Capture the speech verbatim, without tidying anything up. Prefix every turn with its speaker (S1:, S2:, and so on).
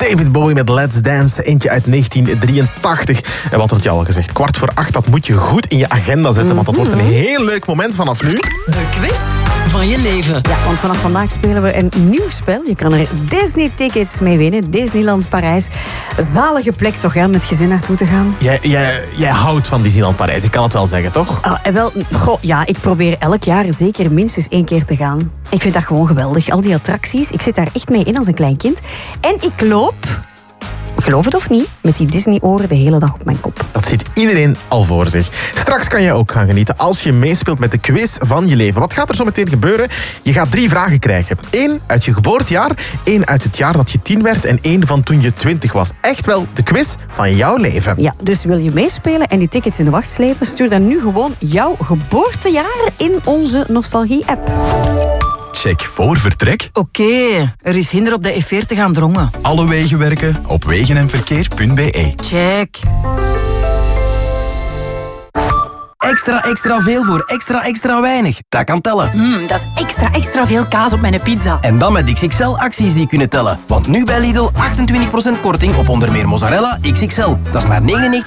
S1: David Bowie met Let's Dance, eentje uit negentien drieëntachtig. En wat wordt je al gezegd? Kwart voor acht, dat moet je goed in je agenda zetten, want dat wordt een heel leuk moment vanaf nu.
S2: De quiz van je leven.
S3: Ja, want vanaf vandaag spelen we een nieuw spel. Je kan er Disney-tickets mee winnen. Disneyland Parijs. Zalige plek toch, hè, om met gezin naartoe te gaan?
S1: Jij, jij, jij houdt van Disneyland Parijs, ik kan het wel zeggen, toch?
S3: Uh, wel, goh, ja, ik probeer elk jaar zeker minstens één keer te gaan. Ik vind dat gewoon geweldig. Al die attracties, ik zit daar echt mee in als een klein kind. En ik loop, geloof het of niet, met die Disney-oren de hele dag op mijn kop.
S1: Dat ziet iedereen al voor zich. Straks kan je ook gaan genieten als je meespeelt met de quiz van je leven. Wat gaat er zo meteen gebeuren? Je gaat drie vragen krijgen. Eén uit je geboortejaar, één uit het jaar dat je tien werd en één van toen je twintig was. Echt wel de quiz van jouw leven.
S3: Ja, dus wil je meespelen en die tickets in de wacht slepen? Stuur dan nu gewoon jouw geboortejaar in onze Nostalgie-app.
S4: Check voor vertrek.
S2: Oké, okay, er is hinder op de F veertig aan Drongen.
S4: Alle wegen werken op wegenenverkeer punt b e.
S2: Check.
S5: Extra, extra veel voor extra, extra weinig. Dat kan tellen.
S2: Mm, dat is extra, extra veel kaas op mijn pizza.
S5: En dan met X X L-acties die kunnen tellen. Want nu bij Lidl achtentwintig procent korting op onder meer mozzarella X X L. Dat is maar negenennegentig